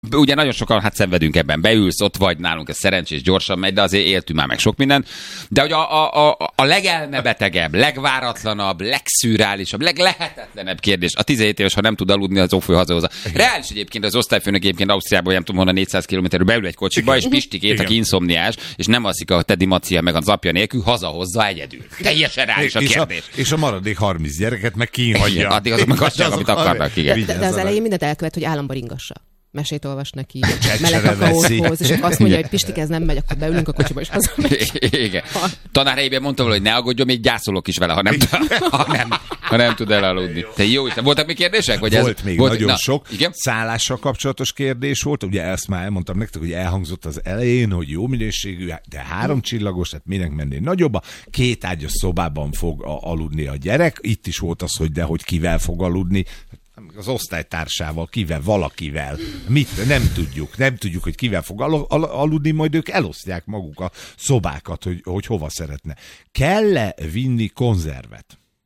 ugye nagyon sokan szenvedünk ebben, beülsz, ott vagy, nálunk ez szerencsés, gyorsan megy, de azért éltünk már meg sok mindent. De hogy a legelmebetegebb, legváratlanabb, legszürreálisabb, leglehetetlenebb kérdés, a 17 éves, ha nem tud aludni, az ófő hazahozza. Reális egyébként az osztályfőnök egyébként Ausztriában, nem tudom honnan 400 kilométerről beül egy kocsiba, és Pistikét, aki inszomniás, és nem alszik a Teddy Macia meg az apja nélkül, hazahozza egyedül. Teljesen reális a kérdés. És a maradék 30 gyereket meg kínhagyja. Addig azok meg azt, amit akarnak, igen. De az elején mindent elkövet, hogy államban ringassa. Mesét olvas neki, meleg kakaót és azt mondja, hogy Pistik, ez nem megy, akkor beülünk a kocsiba, és hazamegy. Igen. Tanár helyében mondta volna, hogy ne aggódjon, még gyászolok is vele, ha nem tud elaludni. Te jó, voltak még kérdések? Vagy volt még nagyon sok. Igen? Szállással kapcsolatos kérdés volt. Ugye ezt már elmondtam nektek, hogy elhangzott az elején, hogy jó minőségű, de 3 csillagos, tehát minek mennél nagyobba. 2 ágyas szobában fog aludni a gyerek. Itt is volt az, hogy de hogy kivel fog aludni. Az osztálytársával, kivel, valakivel. Mit? Nem tudjuk, hogy kivel fog aludni, majd ők elosztják maguk a szobákat, hogy hova szeretne. Kell-e vinni konzervet?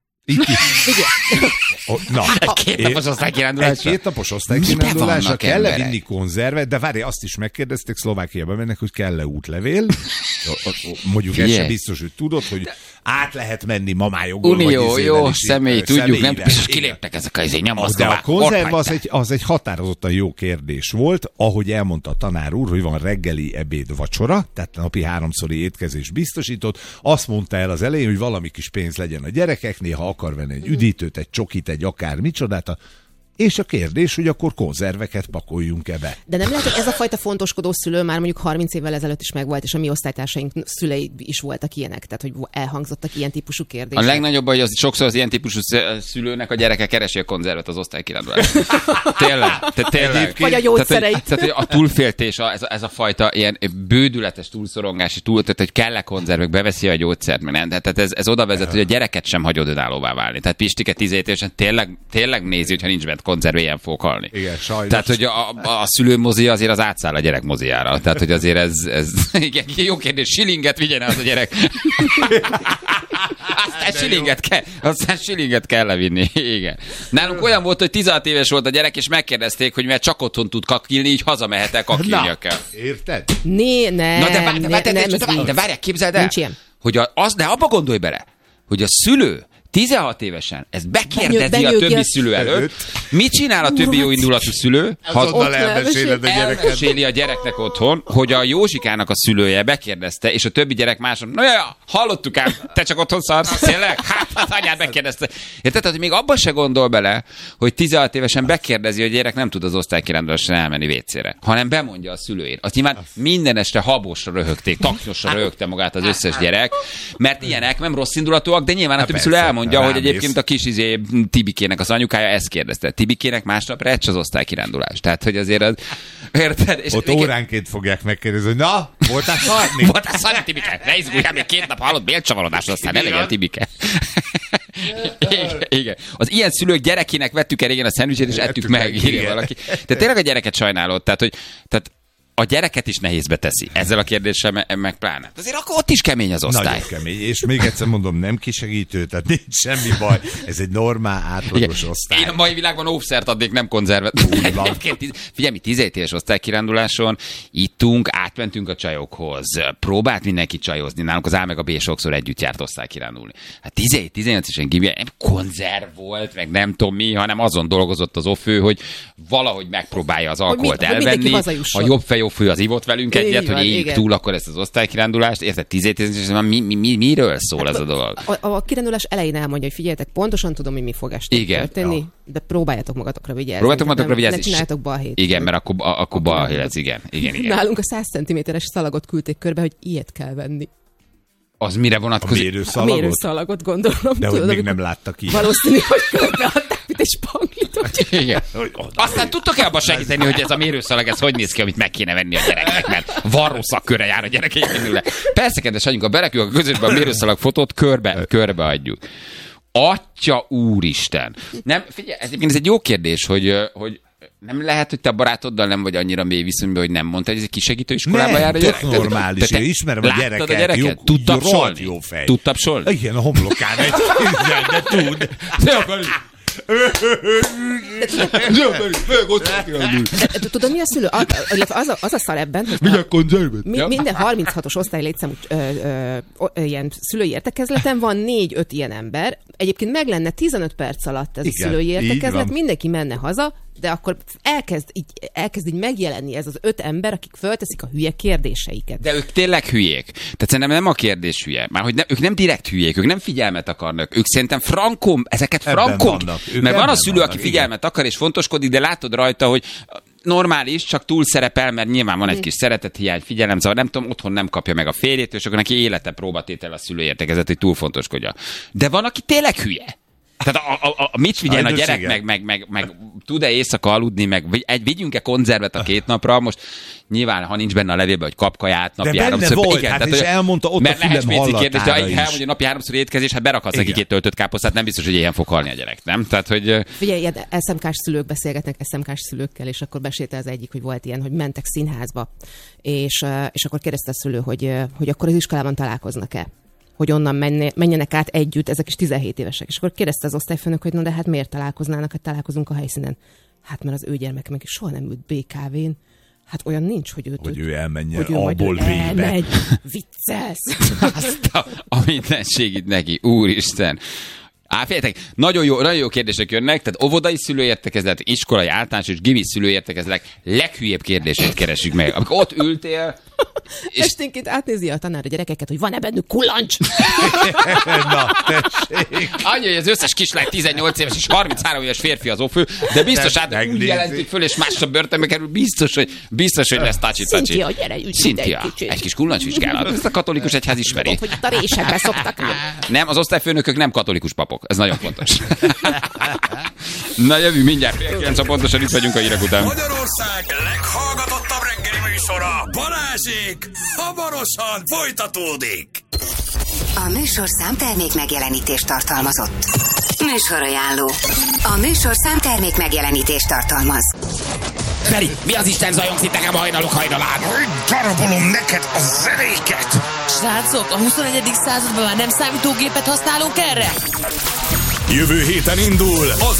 Egy 2 napos osztálykirándulásra? Egy 2 napos osztálykirándulásra kell-e vinni konzervet, de várj, azt is megkérdezték, Szlovákiába mennek, hogy kell-e útlevél. Mondjuk ez sem biztos, hogy tudod, hogy át lehet menni mamájogól. Unió, jó, személy, tudjuk, nem biztos kiléptek ezek az de a konzerv az egy határozottan jó kérdés volt, ahogy elmondta a tanár úr, hogy van reggeli, ebéd, vacsora, tehát napi 3-szori étkezés biztosított. Azt mondta el az elején, hogy valami kis pénz legyen a gyerekeknél, ha akar venni egy üdítőt, egy csokit, egy akár micsodát, és a kérdés, hogy akkor konzerveket pakoljunk be. De nem lehet, hogy ez a fajta fontoskodó szülő már mondjuk 30 évvel ezelőtt is megvolt, és a mi osztálytársaink szülei is voltak ilyenek, tehát hogy elhangzottak ilyen típusú kérdések. A legnagyobb baj, hogy sokszor az ilyen típusú szülőnek a gyereke keresi a konzervet az osztálykirándulásra. Tényleg. Vagy a gyógyszereit. Tehát a túlféltés, ez a fajta ilyen bődületes túlszorongás, tehát hogy kell-e konzervek, beveszi a gyógyszert, meg nem. Tehát ez oda vezet, hogy a gyereket sem hagyod önállóvá válni. Tehát Pistike 17 évesen tényleg nézi, hogyha nincs bent konzerv, ilyen fog halni. Igen, sajnos. Tehát, hogy a szülő mozi azért az átszáll a gyerek moziára. Tehát, hogy azért ez igen, jó kérdés, shillinget vigyen az a gyerek. Aztán shillinget kell levinni. Igen. Nálunk olyan volt, hogy 16 éves volt a gyerek, és megkérdezték, hogy mert csak otthon tud kakilni, így hazamehet-e kakilnia kell. Érted? De várják, képzeld el, hogy de abba gondolj bele, hogy a szülő 16 évesen ezt bekérdezi a többi szülő előtt. Mit csinál a többi jó indulatú szülő? Elmeséli a gyereknek otthon, hogy a Józsikának a szülője bekérdezte, és a többi gyerek máson, hallottuk ám, te csak otthon szarsz, tényleg? Hát anyád bekérdezte. Érted? Tehát még abba se gondol bele, hogy 16 évesen bekérdezi, hogy a gyerek nem tud az osztálykirándulásra elmenni vécére, hanem bemondja a szülőjét. Azt nyilván minden este habosra röhögték, taknyosra röhögte magát az összes gyerek, mert ilyenek nem rossz indulatúak, de nyilván a többi szülő elmondja, hogy egyébként a kis Tibikének az anyukája ezt kérdezte. Tibikének másnap recs az osztálykirándulás. Tehát, hogy azért az... Érted? És ott óránként fogják megkérdezni, hogy na, voltál szarni? Voltál szarni, Tibike? Ne izguljál, még 2 nap hallott bélcsavarodást, aztán ne legyen Tibike. Igen. Az ilyen szülők gyerekének vettük el régen a szendvicsét, és ettük meg. Valaki. De tényleg a gyereket sajnálod. Tehát a gyereket is nehézbe teszi. Ezzel a kérdéssel meg pláne. Azért akkor ott is kemény az osztály. Nagyon kemény. És még egyszer mondom, nem kisegítő, tehát nincs semmi baj. Ez egy normál, átlagos osztály. Én a mai világban óvszert adnék, nem konzervet. Figyelj, mi 17 éves osztálykiránduláson ittunk, átmentünk a csajokhoz. Próbált mindenki csajozni. Nálunk az A meg a B sokszor együtt járt osztálykirándulni. Hát 17-18 évesen nem konzerv volt, meg nem tudom mi, hanem azon dolgozott az ofő, hogy valahogy megpróbálja az alkoholt elvenni. A jobb fő az ivott velünk egyet, hogy éljük túl akkor ezt az osztálykirándulást. Érted, 17 évesen miről szól ez a dolog? A kirándulás elején elmondja, hogy figyeljetek, pontosan tudom, hogy mi fog este történni, de próbáljátok magatokra vigyázni. Ne csináljátok balhét. Igen, mert akkor balhé lesz, igen. Nálunk a 100 cm-es szalagot küldték körbe, hogy ilyet kell venni. Az mire vonatkozik? A mérőszalagot gondolom. De hogy még nem láttak ilyet. Valószínű, hogy körbeadták, mint egy spanglit. Igen. Aztán tudtok-e abban segíteni, hogy ez a mérőszalag, ez hogy néz ki, amit meg kéne venni a gyereknek, mert varró szakkörre jár a gyerekek belőle. Persze, kedves anyuka, berakjuk a közösbe a mérőszalag fotót, körbe adjuk. Atya úristen! Nem, figyelj, ez egy jó kérdés, hogy nem lehet, hogy te a barátoddal nem vagy annyira mély viszonyban, hogy nem mondta, hogy ez egy kisegítő iskolába jár a gyerek? Nem, normális. Ismerem a gyereket. Tud tapsolni? Tud tapsolni? Igen, a homlokán egy de tud. Tudod, mi a szülő? Az a szar ebben, hogy minden 36-os osztálylétszámú ilyen szülői értekezleten van 4-5 ilyen ember. Egyébként meg lenne 15 perc alatt ez a szülői értekezlet, mindenki menne haza, de akkor elkezd így megjelenni ez az 5 ember, akik fölteszik a hülye kérdéseiket. De ők tényleg hülyék. Tehát szerintem nem a kérdés hülye. Már hogy ők nem direkt hülyék, ők nem figyelmet akarnak. Ők szerintem ezeket frankom. Mert van a szülő, aki figyelmet akar és fontoskodik, de látod rajta, hogy normális, csak túl szerepel, mert nyilván van egy kis szeretethiány, figyelemzavar, nem tudom, otthon nem kapja meg a férjét, és akkor neki élete próbatétel a szülő értekezett, hogy túl fontoskodja. De van, aki tényleg hülye. Tehát mit figyeljen a gyerek, meg tud-e éjszaka aludni, meg vigyünk-e konzervet a 2 napra, most nyilván, ha nincs benne a levélben, hogy kap kaját napi 3-szor. Volt, igen, hát és elmondta ott mert a fülem kérdés, de ha elmondja napi 3-szor étkezés, hát berakhatsz neki 2 töltött káposztát, nem biztos, hogy ilyen fog halni a gyerek, nem? Tehát, hogy... Figyelj, ilyen SMK-s szülők beszélgetnek SMK-s szülőkkel, és akkor mesélte az egyik, hogy volt ilyen, hogy mentek színházba, és akkor kérdezte a szülő, hogy akkor az iskolában találkoznak-e? Hogy onnan menjenek át együtt, ezek is 17 évesek. És akkor kérdezte az osztályfőnök, hogy na de hát miért találkoznának, hát találkozunk a helyszínen. Hát mert az ő gyermek meg soha nem ült BKV-n. Hát olyan nincs, hogy ő elmenjen abból végbe. Viccelsz. Azt a mindenségit neki, úristen. Figyeljetek, nagyon jó kérdések jönnek, tehát óvodai szülőértekezlet, iskolai általános és gimi szülőértekezlet leghülyébb kérdését keresünk meg. Amikor ott ültél, és... Esténként átnézi a tanár a gyerekeket, hogy van-e bennük kullancs? Na, tessék. Annyi, hogy az összes kislány 18 éves és 33 éves férfi az ófő, de biztos úgy jelentik föl, és másra börtönbe kerül, biztos, hogy lesz tacsi. Cynthia, gyere, Cynthia, egy kis kullancsvizsgálat. Ezt a katolikus egyház ismeri. Ott, hogy itt a résekbe szoktak ám. Nem, az osztályfőnökök nem katolikus papok. Ez nagyon fontos. Na, jövünk mindjárt. 9 pontosan itt vagyunk a hírek után. Magyarország leghallgatottabb reggeli műsora, Balázsék, hamarosan folytatódik. A műsor számtermék megjelenítést tartalmazott. Műsorajánló. A műsor számtermék megjelenítést tartalmaz. Feri, mi az Isten zajongsz itt nekem hajnalok hajnalán? Darabolom neked a zenéket! Srácok, a 21. században már nem számítógépet használunk erre? Jövő héten indul az